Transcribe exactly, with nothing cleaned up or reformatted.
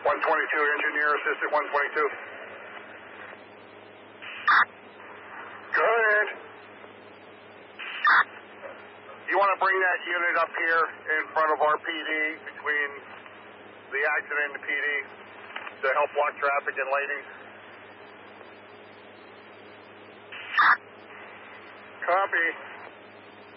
one twenty-two, engineer assistant one twenty-two. Go ahead. You want to bring that unit up here in front of our P D, between the accident and the P D, to help block traffic and lighting? Copy.